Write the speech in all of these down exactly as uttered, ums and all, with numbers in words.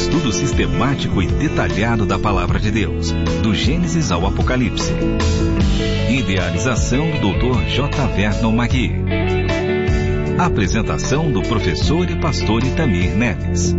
estudo sistemático e detalhado da Palavra de Deus, do Gênesis ao Apocalipse. Idealização do doutor J. Vernon Magui. Apresentação do professor e pastor Itamir Neves.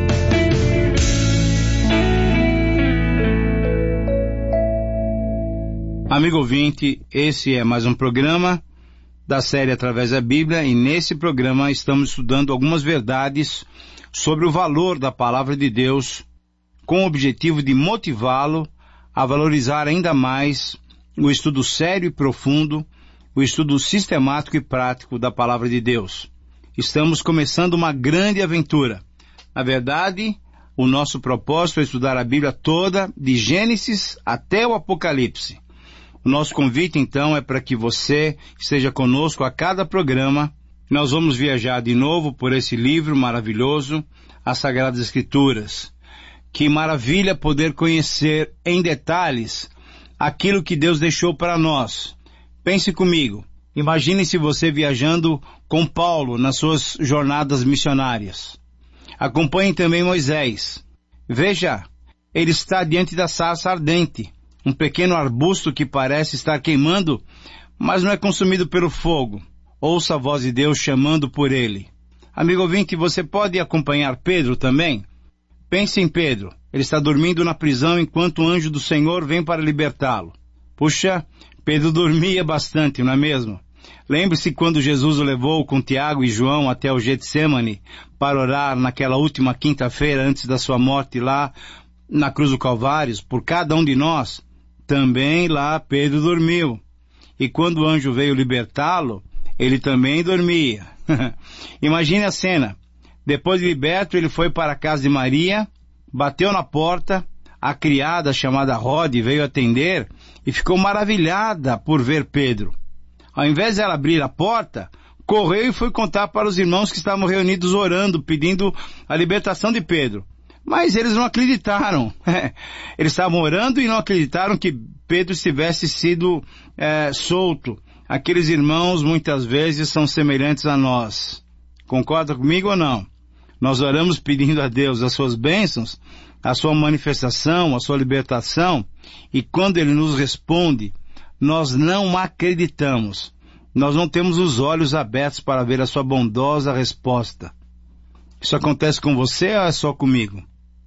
Amigo ouvinte, esse é mais um programa da série Através da Bíblia, e nesse programa estamos estudando algumas verdades sobre o valor da Palavra de Deus, com o objetivo de motivá-lo a valorizar ainda mais o estudo sério e profundo, o estudo sistemático e prático da Palavra de Deus. Estamos começando uma grande aventura. Na verdade, o nosso propósito é estudar a Bíblia toda, de Gênesis até o Apocalipse. O nosso convite, então, é para que você esteja conosco a cada programa. Nós vamos viajar de novo por esse livro maravilhoso, as Sagradas Escrituras. Que maravilha poder conhecer em detalhes aquilo que Deus deixou para nós. Pense comigo. Imagine-se você viajando com Paulo nas suas jornadas missionárias. Acompanhe também Moisés. Veja, ele está diante da sarça ardente. Um pequeno arbusto que parece estar queimando, mas não é consumido pelo fogo. Ouça a voz de Deus chamando por ele. Amigo ouvinte, você pode acompanhar Pedro também? Pense em Pedro. Ele está dormindo na prisão enquanto o anjo do Senhor vem para libertá-lo. Puxa, Pedro dormia bastante, não é mesmo? Lembre-se quando Jesus o levou com Tiago e João até o Getsêmani para orar naquela última quinta-feira antes da sua morte lá na cruz do Calvário, por cada um de nós. Também lá Pedro dormiu. E quando o anjo veio libertá-lo, ele também dormia. Imagine a cena. Depois de liberto, ele foi para a casa de Maria, bateu na porta, a criada chamada Rode veio atender e ficou maravilhada por ver Pedro. Ao invés de ela abrir a porta, correu e foi contar para os irmãos que estavam reunidos orando, pedindo a libertação de Pedro. Mas eles não acreditaram. Eles estavam orando e não acreditaram que Pedro tivesse sido é, solto. Aqueles irmãos muitas vezes são semelhantes a nós. Concorda comigo ou não? Nós oramos pedindo a Deus as suas bênçãos, a sua manifestação, a sua libertação, e quando Ele nos responde, nós não acreditamos. Nós não temos os olhos abertos para ver a sua bondosa resposta. Isso acontece com você ou é só comigo?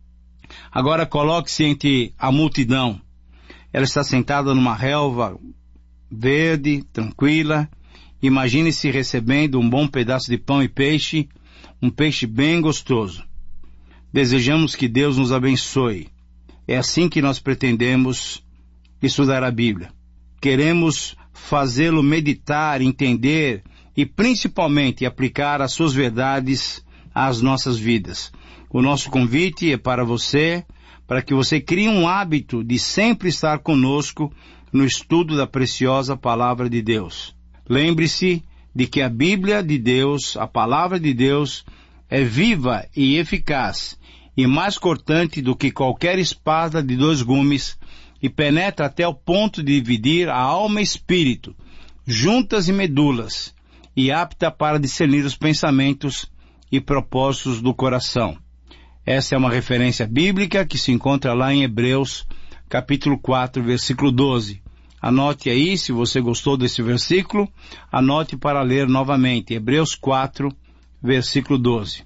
Agora coloque-se entre a multidão. Ela está sentada numa relva verde, tranquila. Imagine-se recebendo um bom pedaço de pão e peixe, um peixe bem gostoso. Desejamos que Deus nos abençoe. É assim que nós pretendemos estudar a Bíblia. Queremos fazê-lo meditar, entender e principalmente aplicar as suas verdades às nossas vidas. O nosso convite é para você, para que você crie um hábito de sempre estar conosco no estudo da preciosa Palavra de Deus. Lembre-se de que a Bíblia de Deus, a Palavra de Deus, é viva e eficaz, e mais cortante do que qualquer espada de dois gumes, e penetra até o ponto de dividir a alma e espírito, juntas e medulas, e apta para discernir os pensamentos e propósitos do coração. Essa é uma referência bíblica que se encontra lá em Hebreus, capítulo quatro, versículo doze. Anote aí, se você gostou desse versículo, anote para ler novamente. Hebreus quatro, versículo doze.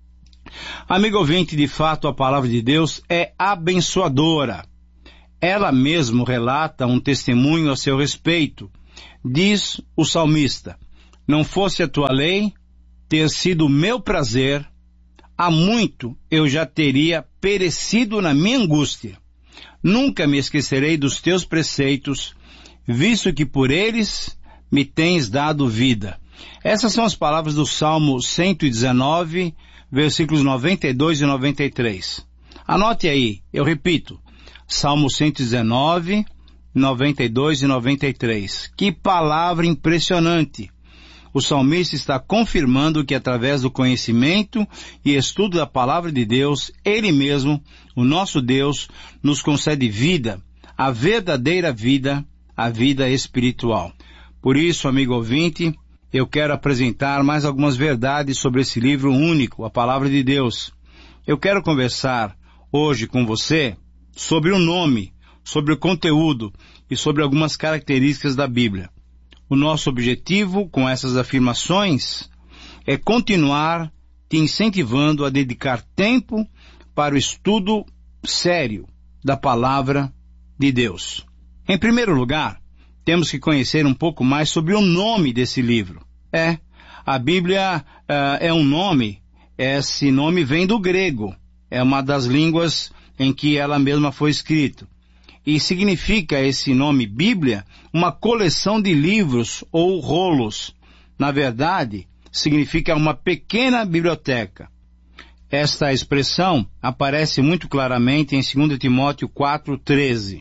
Amigo ouvinte, de fato a palavra de Deus é abençoadora. Ela mesmo relata um testemunho a seu respeito. Diz o salmista: não fosse a tua lei ter sido o meu prazer, há muito eu já teria perecido na minha angústia. Nunca me esquecerei dos teus preceitos, visto que por eles me tens dado vida. Essas são as palavras do Salmo cento e dezenove, versículos noventa e dois e noventa e três. Anote aí, eu repito, Salmo cento e dezenove, noventa e dois e noventa e três. Que palavra impressionante! O salmista está confirmando que através do conhecimento e estudo da palavra de Deus, Ele mesmo, o nosso Deus, nos concede vida, a verdadeira vida, a vida espiritual. Por isso, amigo ouvinte, eu quero apresentar mais algumas verdades sobre esse livro único, a Palavra de Deus. Eu quero conversar hoje com você sobre o nome, sobre o conteúdo e sobre algumas características da Bíblia. O nosso objetivo com essas afirmações é continuar te incentivando a dedicar tempo para o estudo sério da Palavra de Deus. Em primeiro lugar, temos que conhecer um pouco mais sobre o nome desse livro. É, a Bíblia uh, é um nome, esse nome vem do grego, é uma das línguas em que ela mesma foi escrita. E significa esse nome Bíblia uma coleção de livros ou rolos. Na verdade, significa uma pequena biblioteca. Esta expressão aparece muito claramente em dois Timóteo quatro, treze.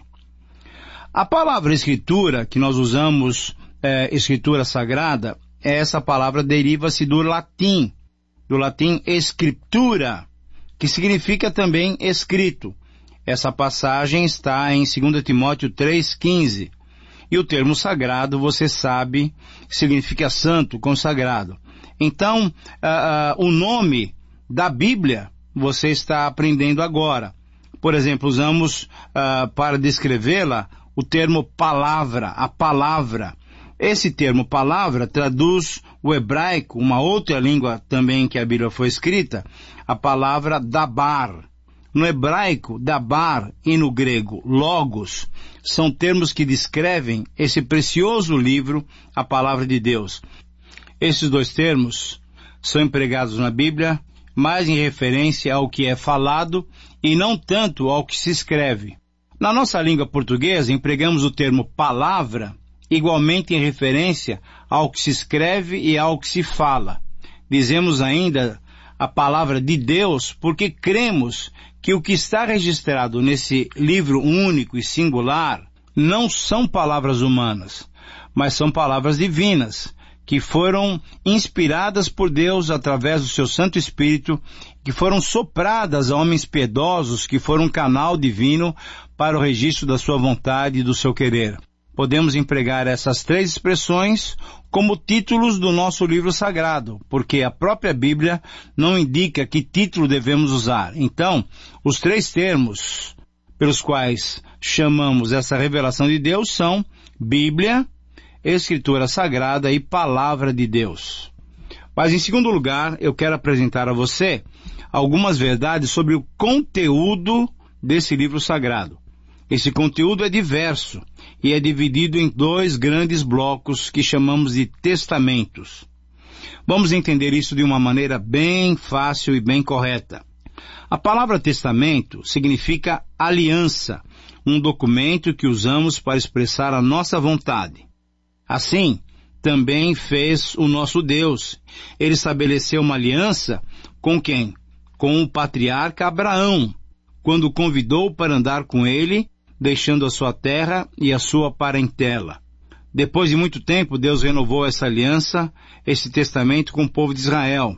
A palavra escritura, que nós usamos, é, escritura sagrada, essa palavra deriva-se do latim, do latim scriptura, que significa também escrito. Essa passagem está em dois Timóteo três, quinze. E o termo sagrado, você sabe, significa santo, consagrado. Então, uh, uh, o nome da Bíblia, você está aprendendo agora. Por exemplo, usamos uh, para descrevê-la o termo palavra, a palavra. Esse termo palavra traduz o hebraico, uma outra língua também que a Bíblia foi escrita, a palavra dabar. No hebraico, dabar, e no grego, logos, são termos que descrevem esse precioso livro, a Palavra de Deus. Esses dois termos são empregados na Bíblia mais em referência ao que é falado e não tanto ao que se escreve. Na nossa língua portuguesa, empregamos o termo palavra igualmente em referência ao que se escreve e ao que se fala. Dizemos ainda a palavra de Deus porque cremos que o que está registrado nesse livro único e singular não são palavras humanas, mas são palavras divinas, que foram inspiradas por Deus através do seu Santo Espírito, que foram sopradas a homens piedosos, que foram um canal divino para o registro da sua vontade e do seu querer. Podemos empregar essas três expressões como títulos do nosso livro sagrado, porque a própria Bíblia não indica que título devemos usar. Então, os três termos pelos quais chamamos essa revelação de Deus são Bíblia, Escritura Sagrada e Palavra de Deus. Mas, em segundo lugar, eu quero apresentar a você algumas verdades sobre o conteúdo desse livro sagrado. Esse conteúdo é diverso e é dividido em dois grandes blocos que chamamos de testamentos. Vamos entender isso de uma maneira bem fácil e bem correta. A palavra testamento significa aliança, um documento que usamos para expressar a nossa vontade. Assim, também fez o nosso Deus. Ele estabeleceu uma aliança com quem? Com o patriarca Abraão, quando o convidou para andar com ele, deixando a sua terra e a sua parentela. Depois de muito tempo, Deus renovou essa aliança, esse testamento com o povo de Israel.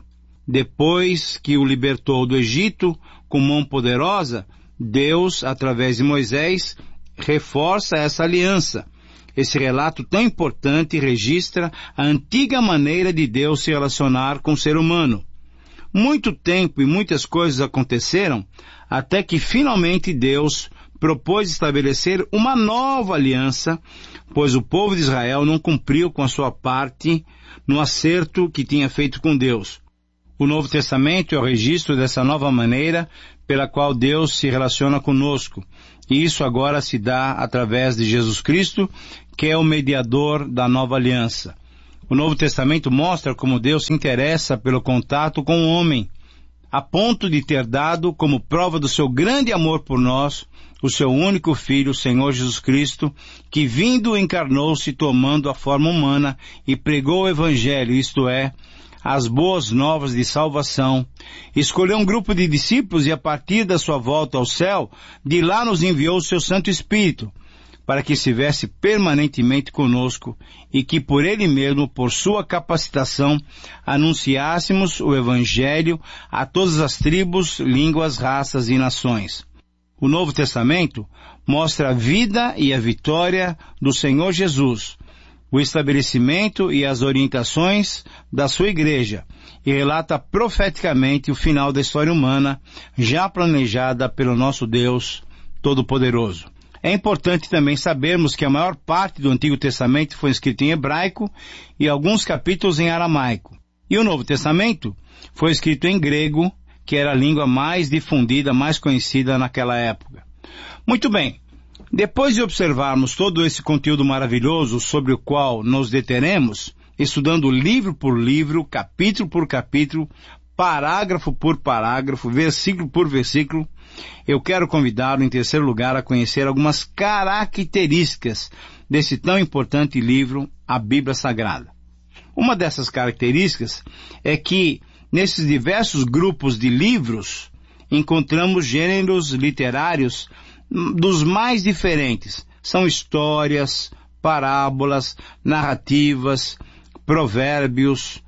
Depois que o libertou do Egito com mão poderosa, Deus, através de Moisés, reforça essa aliança. Esse relato tão importante registra a antiga maneira de Deus se relacionar com o ser humano. Muito tempo e muitas coisas aconteceram até que finalmente Deus propôs estabelecer uma nova aliança, pois o povo de Israel não cumpriu com a sua parte no acerto que tinha feito com Deus. O Novo Testamento é o registro dessa nova maneira pela qual Deus se relaciona conosco. E isso agora se dá através de Jesus Cristo, que é o mediador da nova aliança. O Novo Testamento mostra como Deus se interessa pelo contato com o homem, a ponto de ter dado como prova do seu grande amor por nós, o seu único Filho, o Senhor Jesus Cristo, que vindo encarnou-se tomando a forma humana e pregou o Evangelho, isto é, as boas novas de salvação, escolheu um grupo de discípulos e a partir da sua volta ao céu, de lá nos enviou o seu Santo Espírito, para que estivesse permanentemente conosco e que por ele mesmo, por sua capacitação, anunciássemos o Evangelho a todas as tribos, línguas, raças e nações. O Novo Testamento mostra a vida e a vitória do Senhor Jesus, o estabelecimento e as orientações da sua igreja e relata profeticamente o final da história humana já planejada pelo nosso Deus Todo-Poderoso. É importante também sabermos que a maior parte do Antigo Testamento foi escrito em hebraico e alguns capítulos em aramaico. E o Novo Testamento foi escrito em grego, que era a língua mais difundida, mais conhecida naquela época. Muito bem, depois de observarmos todo esse conteúdo maravilhoso sobre o qual nos deteremos, estudando livro por livro, capítulo por capítulo, parágrafo por parágrafo, versículo por versículo, eu quero convidá-lo, em terceiro lugar, a conhecer algumas características desse tão importante livro, a Bíblia Sagrada. Uma dessas características é que, nesses diversos grupos de livros, encontramos gêneros literários dos mais diferentes. São histórias, parábolas, narrativas, provérbios,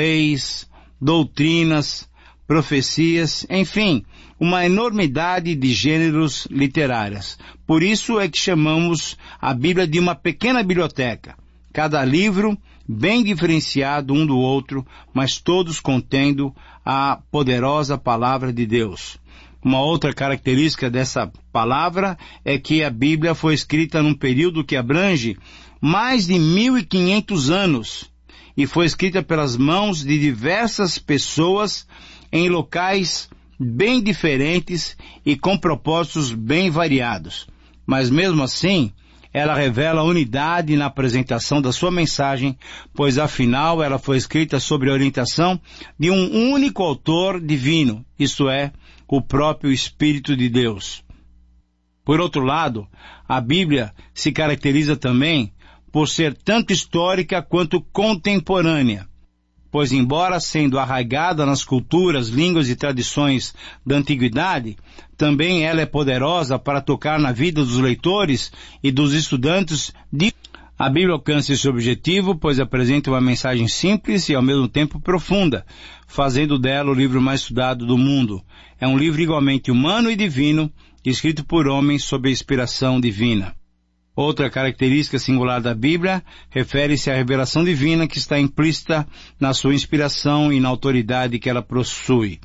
leis, doutrinas, profecias, enfim, uma enormidade de gêneros literários. Por isso é que chamamos a Bíblia de uma pequena biblioteca. Cada livro bem diferenciado um do outro, mas todos contendo a poderosa palavra de Deus. Uma outra característica dessa palavra é que a Bíblia foi escrita num período que abrange mais de mil e quinhentos anos e foi escrita pelas mãos de diversas pessoas em locais bem diferentes e com propósitos bem variados. Mas mesmo assim, ela revela unidade na apresentação da sua mensagem, pois afinal ela foi escrita sob a orientação de um único autor divino, isto é, o próprio Espírito de Deus. Por outro lado, a Bíblia se caracteriza também por ser tanto histórica quanto contemporânea, pois embora sendo arraigada nas culturas, línguas e tradições da antiguidade, também ela é poderosa para tocar na vida dos leitores e dos estudantes de... A Bíblia alcança esse objetivo, pois apresenta uma mensagem simples e ao mesmo tempo profunda, fazendo dela o livro mais estudado do mundo. É um livro igualmente humano e divino, escrito por homens sob a inspiração divina. Outra característica singular da Bíblia refere-se à revelação divina que está implícita na sua inspiração e na autoridade que ela possui.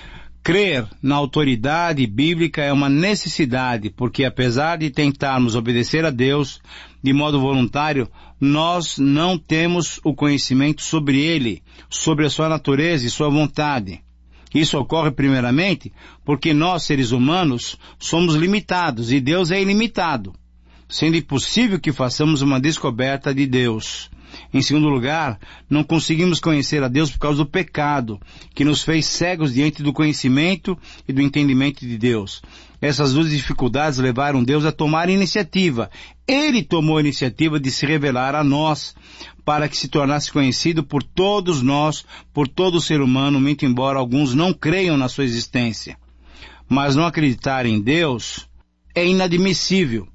Crer na autoridade bíblica é uma necessidade, porque apesar de tentarmos obedecer a Deus de modo voluntário, nós não temos o conhecimento sobre Ele, sobre a sua natureza e sua vontade. Isso ocorre primeiramente porque nós, seres humanos, somos limitados e Deus é ilimitado, sendo impossível que façamos uma descoberta de Deus. Em segundo lugar, não conseguimos conhecer a Deus por causa do pecado, que nos fez cegos diante do conhecimento e do entendimento de Deus. Essas duas dificuldades levaram Deus a tomar iniciativa. Ele tomou a iniciativa de se revelar a nós, para que se tornasse conhecido por todos nós, por todo ser humano, muito embora alguns não creiam na sua existência. Mas não acreditar em Deus é inadmissível.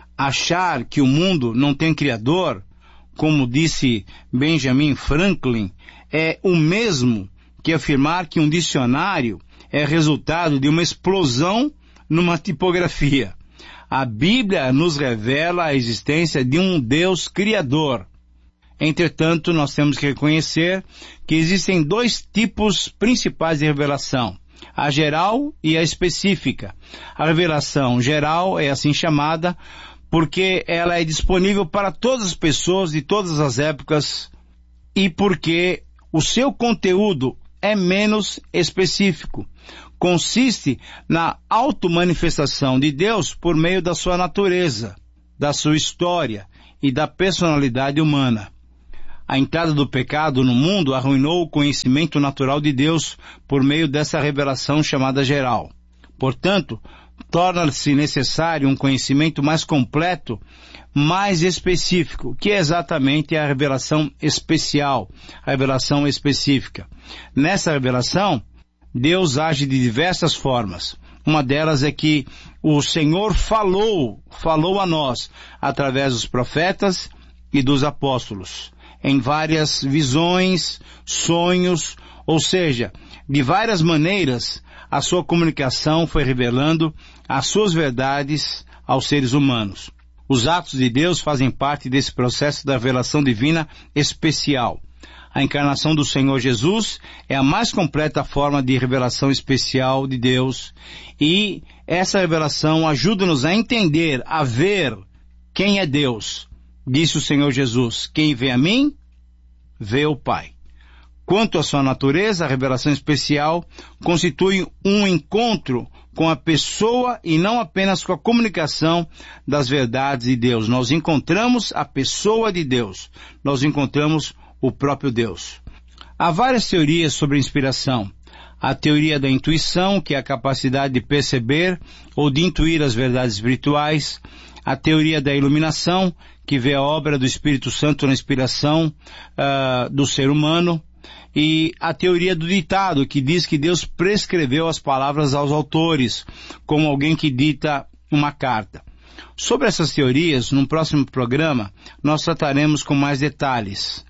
Achar que o mundo não tem Criador, como disse Benjamin Franklin, é o mesmo que afirmar que um dicionário é resultado de uma explosão numa tipografia. A Bíblia nos revela a existência de um Deus Criador. Entretanto, nós temos que reconhecer que existem dois tipos principais de revelação: a geral e a específica. A revelação geral é assim chamada porque ela é disponível para todas as pessoas de todas as épocas e porque o seu conteúdo é menos específico. Consiste na automanifestação de Deus por meio da sua natureza, da sua história e da personalidade humana. A entrada do pecado no mundo arruinou o conhecimento natural de Deus por meio dessa revelação chamada geral. Portanto, torna-se necessário um conhecimento mais completo, mais específico, que é exatamente a revelação especial, a revelação específica. Nessa revelação, Deus age de diversas formas. Uma delas é que o Senhor falou, falou a nós, através dos profetas e dos apóstolos, em várias visões, sonhos, ou seja, de várias maneiras, a sua comunicação foi revelando as suas verdades aos seres humanos. Os atos de Deus fazem parte desse processo da revelação divina especial. A encarnação do Senhor Jesus é a mais completa forma de revelação especial de Deus, e essa revelação ajuda-nos a entender, a ver quem é Deus. Disse o Senhor Jesus: quem vê a mim, vê o Pai. Quanto à sua natureza, a revelação especial constitui um encontro com a pessoa e não apenas com a comunicação das verdades de Deus. Nós encontramos a pessoa de Deus. Nós encontramos o próprio Deus. Há várias teorias sobre a inspiração. A teoria da intuição, que é a capacidade de perceber ou de intuir as verdades espirituais. A teoria da iluminação, que vê a obra do Espírito Santo na inspiração uh, do ser humano. E a teoria do ditado, que diz que Deus prescreveu as palavras aos autores, como alguém que dita uma carta. Sobre essas teorias, no próximo programa, nós trataremos com mais detalhes.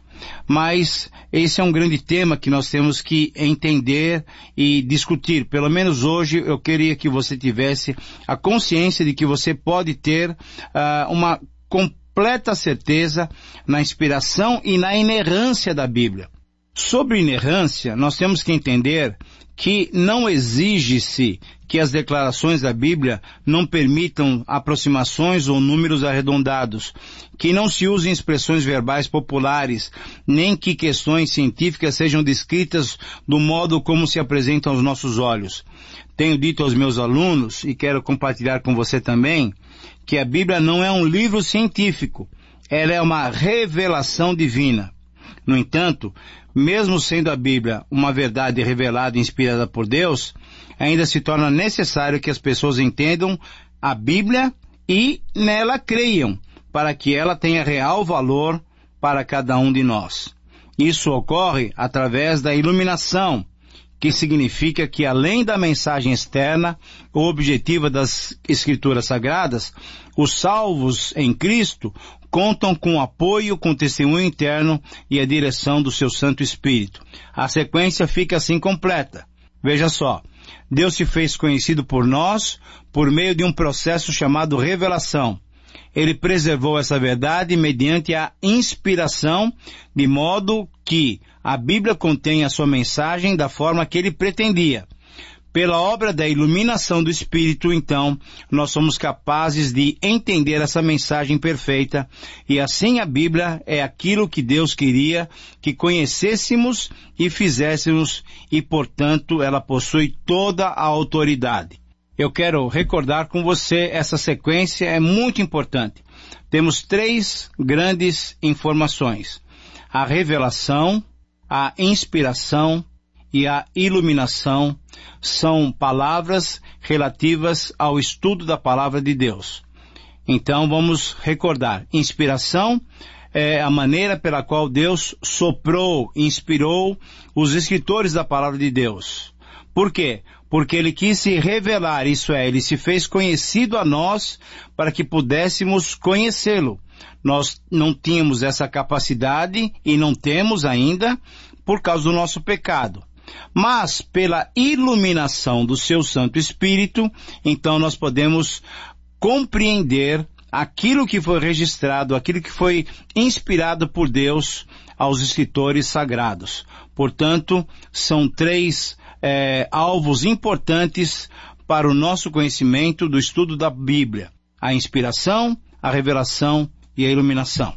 Mas esse é um grande tema que nós temos que entender e discutir. Pelo menos hoje eu queria que você tivesse a consciência de que você pode ter uh, uma completa certeza na inspiração e na inerrância da Bíblia. Sobre inerrância, nós temos que entender que não exige-se que as declarações da Bíblia não permitam aproximações ou números arredondados, que não se usem expressões verbais populares, nem que questões científicas sejam descritas do modo como se apresentam aos nossos olhos. Tenho dito aos meus alunos, e quero compartilhar com você também, que a Bíblia não é um livro científico, ela é uma revelação divina. No entanto, mesmo sendo a Bíblia uma verdade revelada e inspirada por Deus, ainda se torna necessário que as pessoas entendam a Bíblia e nela creiam, para que ela tenha real valor para cada um de nós. Isso ocorre através da iluminação, que significa que além da mensagem externa ou objetiva das Escrituras Sagradas, os salvos em Cristo contam com o apoio, com o testemunho interno e a direção do seu Santo Espírito. A sequência fica assim completa. Veja só, Deus se fez conhecido por nós por meio de um processo chamado revelação. Ele preservou essa verdade mediante a inspiração, de modo que a Bíblia contém a sua mensagem da forma que ele pretendia. Pela obra da iluminação do Espírito, então, nós somos capazes de entender essa mensagem perfeita, e assim a Bíblia é aquilo que Deus queria que conhecêssemos e fizéssemos, e, portanto, ela possui toda a autoridade. Eu quero recordar com você, essa sequência é muito importante. Temos três grandes informações: a revelação, a inspiração e a iluminação. São palavras relativas ao estudo da palavra de Deus. Então vamos recordar. Inspiração é a maneira pela qual Deus soprou, inspirou os escritores da palavra de Deus. Por quê? Porque ele quis se revelar, isso é, ele se fez conhecido a nós para que pudéssemos conhecê-lo. Nós não tínhamos essa capacidade e não temos ainda por causa do nosso pecado. Mas pela iluminação do seu Santo Espírito, então nós podemos compreender aquilo que foi registrado, aquilo que foi inspirado por Deus aos escritores sagrados. Portanto, são três é, alvos importantes para o nosso conhecimento do estudo da Bíblia: a inspiração, a revelação e a iluminação.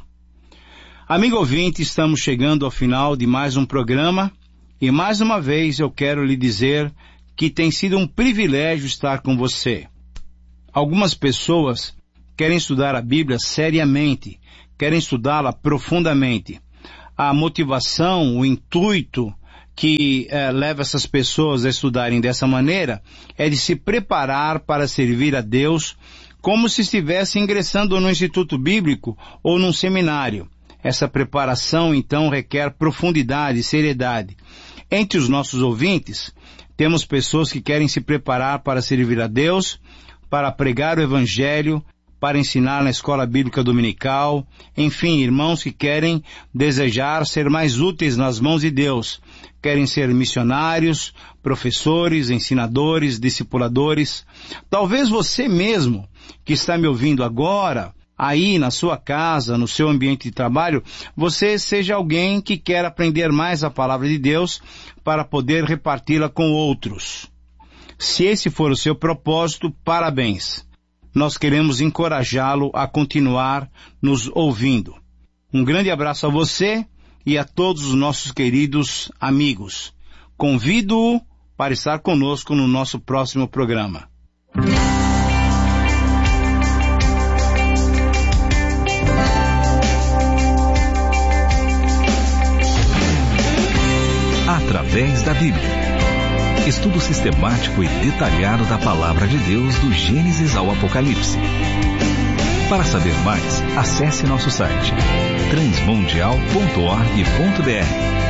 Amigo ouvinte, estamos chegando ao final de mais um programa, e mais uma vez eu quero lhe dizer que tem sido um privilégio estar com você. Algumas pessoas querem estudar a Bíblia seriamente, querem estudá-la profundamente. A motivação, o intuito que eh, leva essas pessoas a estudarem dessa maneira é de se preparar para servir a Deus como se estivesse ingressando no Instituto Bíblico ou num seminário. Essa preparação, então, requer profundidade e seriedade. Entre os nossos ouvintes, temos pessoas que querem se preparar para servir a Deus, para pregar o Evangelho, para ensinar na escola bíblica dominical, enfim, irmãos que querem desejar ser mais úteis nas mãos de Deus, querem ser missionários, professores, ensinadores, discipuladores. Talvez você mesmo, que está me ouvindo agora, aí na sua casa, no seu ambiente de trabalho, você seja alguém que quer aprender mais a palavra de Deus para poder reparti-la com outros. Se esse for o seu propósito, parabéns. Nós queremos encorajá-lo a continuar nos ouvindo. Um grande abraço a você e a todos os nossos queridos amigos. Convido-o para estar conosco no nosso próximo programa. Através da Bíblia. Estudo sistemático e detalhado da Palavra de Deus do Gênesis ao Apocalipse. Para saber mais, acesse nosso site transmundial ponto org ponto br.